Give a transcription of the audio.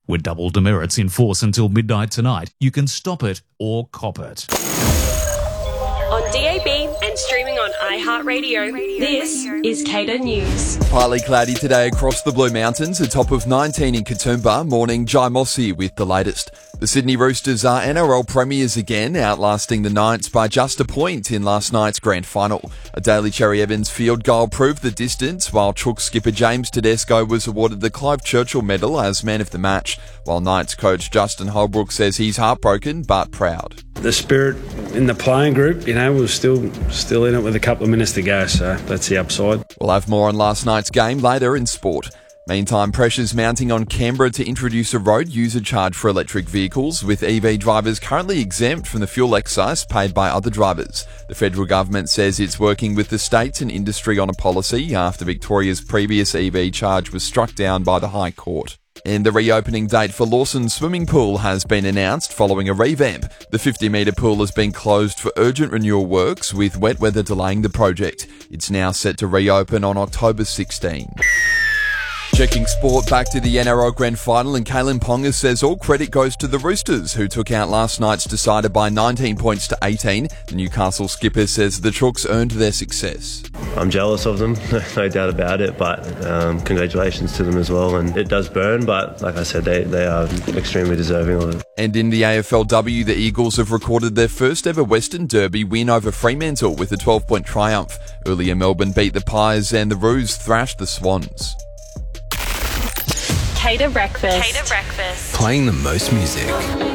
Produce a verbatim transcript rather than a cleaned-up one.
With double demerits in force until midnight tonight, you can stop it or cop it. On D A B and streaming on iHeartRadio, this is Cater News. Partly cloudy today across the Blue Mountains, a top of nineteen in Katoomba. Morning, Jai Mossy with the latest. The Sydney Roosters are N R L premiers again, outlasting the Knights by just a point in last night's grand final. A Daly Cherry Evans field goal proved the distance, while Chook skipper James Tedesco was awarded the Clive Churchill medal as man of the match, while Knights coach Justin Holbrook says he's heartbroken but proud. The spirit in the playing group, you know, was still still in it with a couple of minutes to go, so that's the upside. We'll have more on last night's game later in sport. Meantime, pressures mounting on Canberra to introduce a road user charge for electric vehicles, with E V drivers currently exempt from the fuel excise paid by other drivers. The federal government says it's working with the states and industry on a policy after Victoria's previous E V charge was struck down by the High Court. And the reopening date for Lawson Swimming Pool has been announced following a revamp. The fifty metre pool has been closed for urgent renewal works, with wet weather delaying the project. It's now set to reopen on October sixteenth. Checking sport, back to the N R L Grand Final, and Kalen Ponga says all credit goes to the Roosters, who took out last night's decider by nineteen points to eighteen. The Newcastle skipper says the Chooks earned their success. I'm jealous of them, no doubt about it, but um, congratulations to them as well. And it does burn, but like I said, they, they are extremely deserving of it. And in the A F L W, the Eagles have recorded their first ever Western Derby win over Fremantle with a twelve point triumph. Earlier, Melbourne beat the Pies and the Roos thrashed the Swans. Cater Breakfast. Cater Breakfast. Playing the most music.